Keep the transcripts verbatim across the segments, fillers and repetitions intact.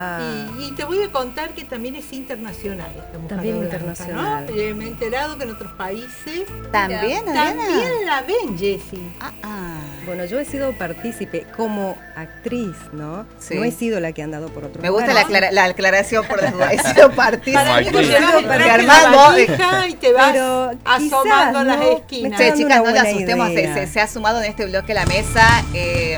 Ah. Y, y te voy a contar que también es internacional esta mujer También de blanca, internacional. ¿no? Eh, me he enterado que en otros países ¿También, mira, Adriana? también la ven, Jessie. Ah, ah. Bueno, yo he sido partícipe como actriz, ¿no? Sí. No he sido la que ha andado por otros Me gusta lugares. la, aclara- la aclaración por las dudas. He sido partícipe. Para mí Michael. te llevas el Porque traje de Armando, la valija y te vas Pero asomando a quizás, las ¿no? esquinas. Me Sí, está chicas, dando no una la buena asustemos. Se, idea. se- se ha sumado en este bloque la mesa. Eh,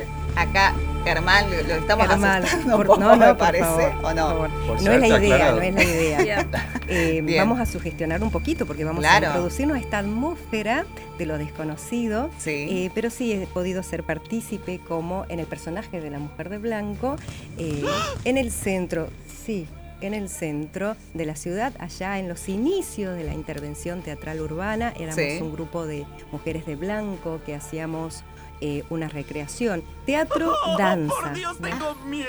acá, Germán, lo, lo estamos Hermano, asustando por- un poco, no, no, me por parece, favor, ¿o por no? favor. Por No es la suerte idea, aclarado. no es la idea. Eh, Bien. vamos a sugestionar un poquito porque vamos Claro. a introducirnos a esta atmósfera de lo desconocido. Sí. Eh, pero sí he podido ser partícipe como en el personaje de la mujer de blanco, eh, en el centro, sí, en el centro de la ciudad, allá en los inicios de la intervención teatral urbana. Éramos Sí. un grupo de mujeres de blanco que hacíamos eh, una recreación, teatro, danza. Por Dios, tengo miedo.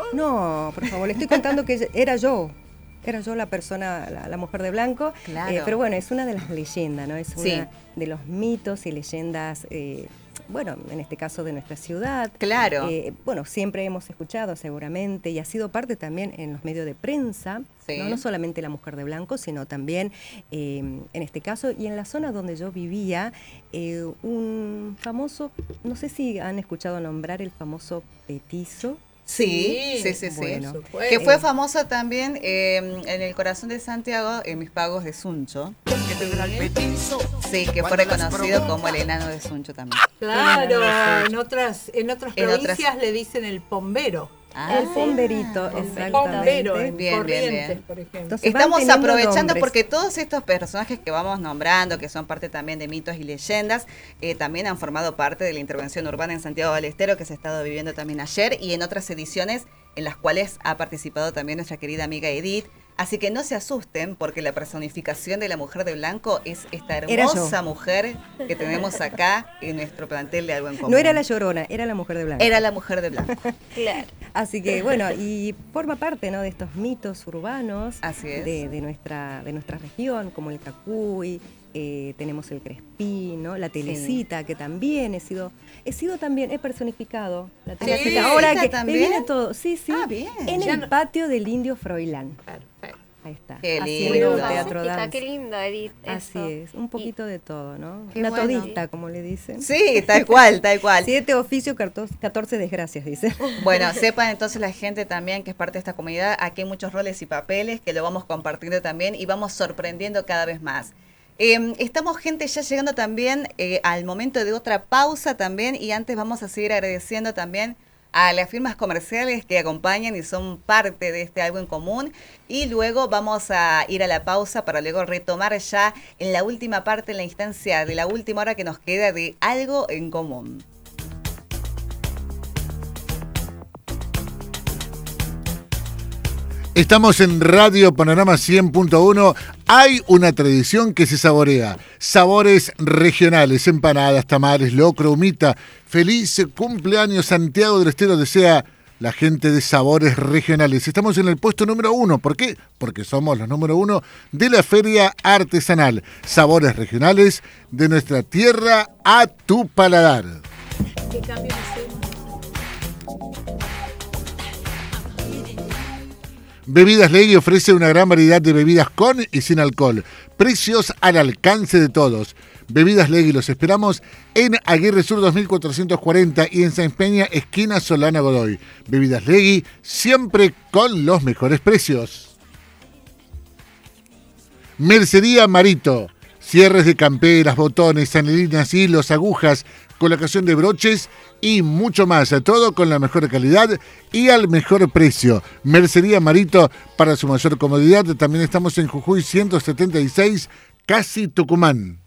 No, por favor, le estoy contando que era yo. Era yo la persona, la, la mujer de blanco. Claro. Eh, pero bueno, es una de las leyendas, ¿no? Es Sí. una de los mitos y leyendas, eh, bueno, en este caso de nuestra ciudad. Claro. Eh, bueno, siempre hemos escuchado seguramente y ha sido parte también en los medios de prensa, Sí. ¿no? No solamente la mujer de blanco, sino también eh, en este caso y en la zona donde yo vivía, eh, un famoso, no sé si han escuchado nombrar el famoso petizo. Sí, sí, sí, sí. Bueno. Que fue famoso también eh, en el corazón de Santiago, en mis pagos de Suncho. Que tendrá el petizo. Sí, que fue Cuando las reconocido provoca. como el enano de Suncho también. Claro, en otras, en otras En otras- provincias le dicen el pombero. Ah, El pomberito, Pombero exactamente. en Bien, bien, Corrientes, bien. por ejemplo. Entonces, van Estamos teniendo aprovechando nombres. porque todos estos personajes que vamos nombrando, que son parte también de mitos y leyendas, eh, también han formado parte de la intervención urbana en Santiago del Estero, que se ha estado viviendo también ayer, y en otras ediciones en las cuales ha participado también nuestra querida amiga Edith. Así que no se asusten porque la personificación de la mujer de blanco es esta Era hermosa yo. mujer que tenemos acá en nuestro plantel de Algo en Común. No era la Llorona, era la mujer de blanco. Era la mujer de blanco. Claro. Así que bueno, y forma parte, ¿no?, de estos mitos urbanos. Así es. De, de nuestra, de nuestra región, como el Cacuy, eh, tenemos el Crespín, ¿no? La Telecita, que también he sido, he sido también, he personificado la Telecita. Sí, Ahora que ¿también? me viene todo, sí, sí, Ah, bien. en Ya el no- patio del Indio Froilán. Perfecto. Ahí está. Qué haciendo lindo. teatro danza. Qué lindo, Edith. Así eso. es, un poquito de todo, ¿no? Qué Una bueno. todista, como le dicen. Sí, tal cual, tal cual. Siete oficios, catorce desgracias, dice. Bueno, sepan entonces la gente también que es parte de esta comunidad, aquí hay muchos roles y papeles que lo vamos compartiendo también y vamos sorprendiendo cada vez más. Eh, estamos, gente, ya llegando también eh, al momento de otra pausa también, y antes vamos a seguir agradeciendo también a las firmas comerciales que acompañan y son parte de este Algo en Común, y luego vamos a ir a la pausa para luego retomar ya en la última parte, en la instancia de la última hora que nos queda de Algo en Común. Estamos en Radio Panorama cien punto uno. Hay una tradición que se saborea. Sabores regionales, empanadas, tamales, locro, humita. Feliz cumpleaños, Santiago del Estero desea la gente de Sabores Regionales. Estamos en el puesto número uno. ¿Por qué? Porque somos los número uno de la Feria Artesanal. Sabores regionales de nuestra tierra a tu paladar. ¿Qué cambio hacemos? Bebidas Legui ofrece una gran variedad de bebidas con y sin alcohol. Precios al alcance de todos. Bebidas Legui, los esperamos en Aguirre Sur dos mil cuatrocientos cuarenta y en Sáenz Peña, esquina Solana Godoy. Bebidas Legui, siempre con los mejores precios. Mercería Marito. Cierres de camperas, botones, anilinas, hilos, agujas, colocación de broches y mucho más. Todo con la mejor calidad y al mejor precio. Mercería Marito, para su mayor comodidad. También estamos en Jujuy ciento setenta y seis, casi Tucumán.